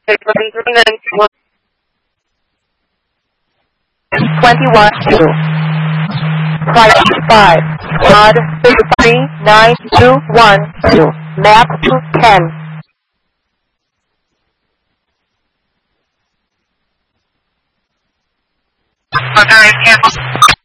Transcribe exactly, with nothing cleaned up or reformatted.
twenty-one two. Flight five. Squad three nine two one two. Map to ten. Okay, cancel.